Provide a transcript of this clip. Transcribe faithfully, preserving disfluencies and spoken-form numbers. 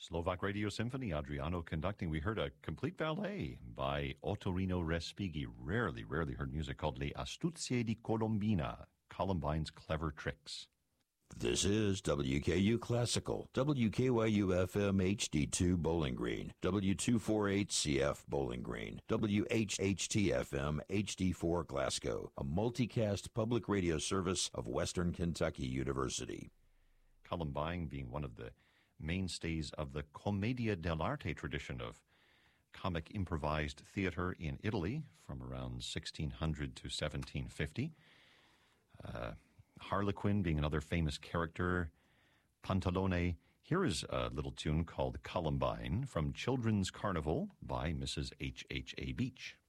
Slovak Radio Symphony, Adriano conducting. We heard a complete ballet by Ottorino Respighi. Rarely, rarely heard music called Le Astuzie di Colombina, Columbine's Clever Tricks. This is W K U Classical, W K Y U F M H D two Bowling Green, W two forty-eight C F Bowling Green, W H H T F M H D four Glasgow, a multicast public radio service of Western Kentucky University. Columbine being one of the mainstays of the commedia dell'arte tradition of comic improvised theater in Italy from around sixteen hundred to seventeen fifty. Uh, Harlequin being another famous character. Pantalone. Here is a little tune called Columbine from Children's Carnival by Missus H H A. Beach.